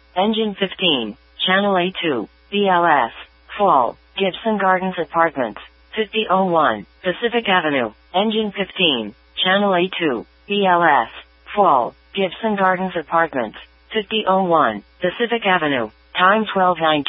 Engine 15, Channel A2, BLS, Fall, Gibson Gardens Apartments, 5001, Pacific Avenue, Engine 15, Channel A2, BLS, Fall, Gibson Gardens Apartments, 5001, Pacific Avenue, time 12:19.